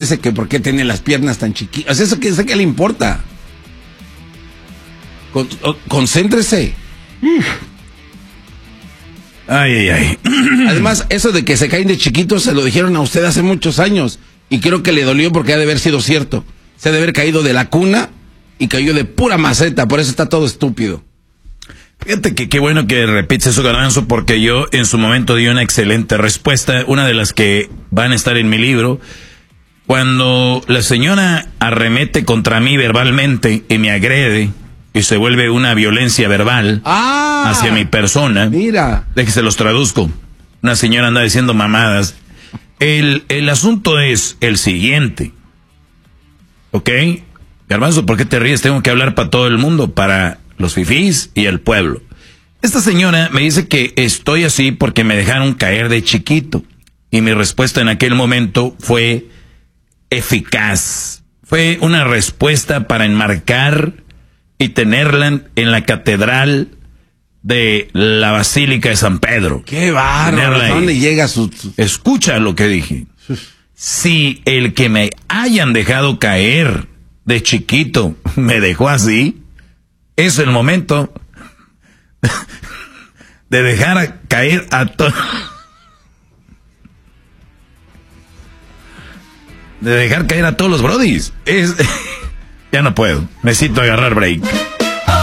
quejarse que por qué tiene las piernas tan chiquitas. O sea, ¿eso qué le importa? Concéntrese. Ay. Además, eso de que se caen de chiquitos se lo dijeron a usted hace muchos años. Y creo que le dolió porque ha de haber sido cierto. Se ha de haber caído de la cuna y cayó de pura maceta. Por eso está todo estúpido. Fíjate que qué bueno que repites eso, Garbanzo, porque yo en su momento di una excelente respuesta, una de las que van a estar en mi libro. Cuando la señora arremete contra mí verbalmente y me agrede y se vuelve una violencia verbal hacia mi persona, mira, de que se los traduzco. Una señora anda diciendo mamadas. El asunto es el siguiente, ¿ok? Garbanzo, ¿por qué te ríes? Tengo que hablar para todo el mundo, para los fifís y el pueblo. Esta señora me dice que estoy así porque me dejaron caer de chiquito. Y mi respuesta en aquel momento fue eficaz. Fue una respuesta para enmarcar y tenerla en la catedral de la Basílica de San Pedro. ¡Qué bárbaro! ¿Dónde llega su...? Escucha lo que dije. Si el que me hayan dejado caer de chiquito me dejó así, es el momento de dejar caer a todos. De dejar caer a todos los brodis. Ya no puedo. Necesito agarrar break.